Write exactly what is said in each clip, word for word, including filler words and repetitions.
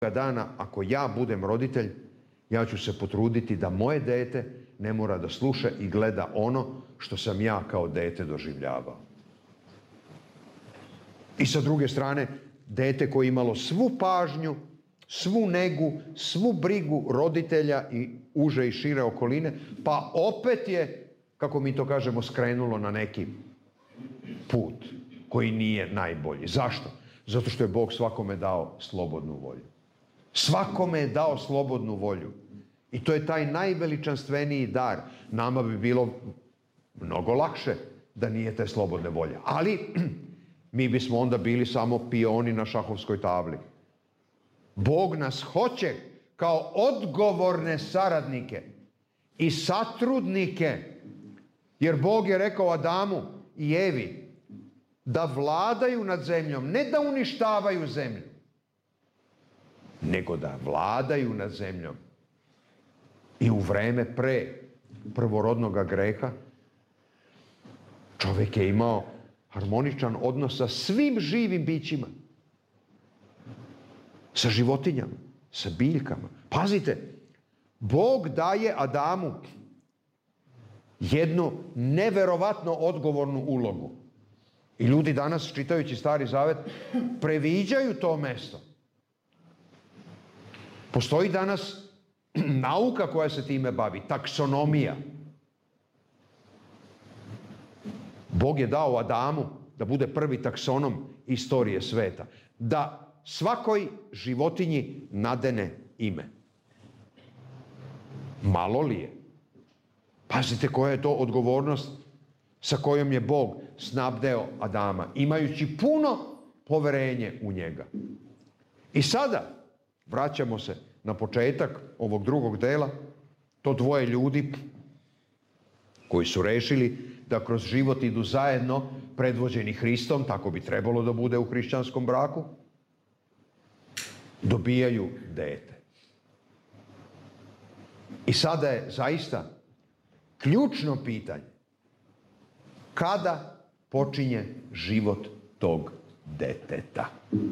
jednoga dana, ako ja budem roditelj, ja ću se potruditi da moje dete ne mora da sluša i gleda ono što sam ja kao dete doživljavao. I sa druge strane, dete koje je imalo svu pažnju, svu negu, svu brigu roditelja i uže i šire okoline, pa opet je, kako mi to kažemo, skrenulo na neki put koji nije najbolji. Zašto? Zato što je Bog svakome dao slobodnu volju. Svakome je dao slobodnu volju. I to je taj najveličanstveniji dar. Nama bi bilo mnogo lakše da nije te slobodne volje. Ali mi bismo onda bili samo pioni na šahovskoj tabli. Bog nas hoće kao odgovorne saradnike i satrudnike. Jer Bog je rekao Adamu i Evi da vladaju nad zemljom, ne da uništavaju zemlju, nego da vladaju nad zemljom. I u vreme pre prvorodnog greha čovjek je imao harmoničan odnos sa svim živim bićima. Sa životinjama, sa biljkama. Pazite, Bog daje Adamu jednu neverovatno odgovornu ulogu. I ljudi danas, čitajući Stari Zavet, previđaju to mesto. Postoji danas nauka koja se time bavi, taksonomija. Bog je dao Adamu da bude prvi taksonom istorije sveta. Da svakoj životinji nadene ime. Malo li je? Pazite koja je to odgovornost sa kojom je Bog snabdeo Adama, imajući puno poverenje u njega. I sada vraćamo se na početak ovog drugog dela, to dvoje ljudi koji su rešili da kroz život idu zajedno, predvođeni Hristom, tako bi trebalo da bude u hrišćanskom braku, dobijaju dete. I sada je zaista ključno pitanje kada počinje život tog deteta.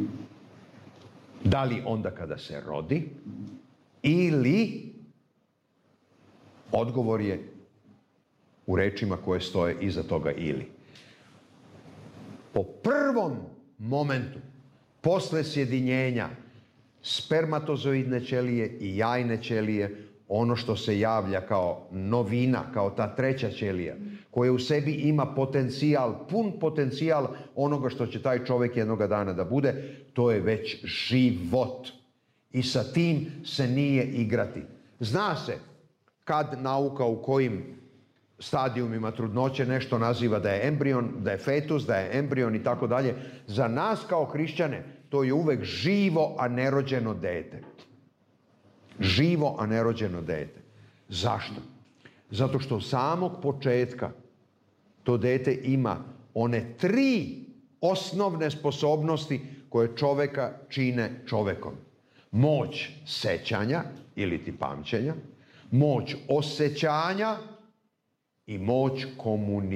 Da li onda kada se rodi ili odgovor je u rečima koje stoje iza toga ili. Po prvom momentu, posle sjedinjenja spermatozoidne ćelije i jajne ćelije, ono što se javlja kao novina, kao ta treća ćelija, koja u sebi ima potencijal, pun potencijal onoga što će taj čovjek jednoga dana da bude, to je već život. I sa tim se nije igrati. Zna se kad nauka u kojim stadijumima trudnoće nešto naziva da je embrion, da je fetus, da je embrion i tako dalje. Za nas kao hrišćane to je uvek živo, a nerođeno dete. Živo, a nerođeno dete. Zašto? Zato što od samog početka to dete ima one tri osnovne sposobnosti koje čoveka čine čovekom. Moć sećanja ili ti pamćenja, moć osjećanja i moć komunikacije.